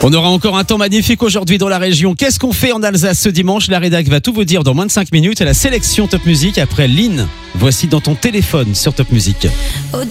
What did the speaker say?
On aura encore un temps magnifique aujourd'hui dans la région. Qu'est-ce qu'on fait en Alsace ce dimanche? La rédac va tout vous dire dans moins de 5 minutes. Et la sélection Top Music après Lynn. Voici dans ton téléphone sur Top Music.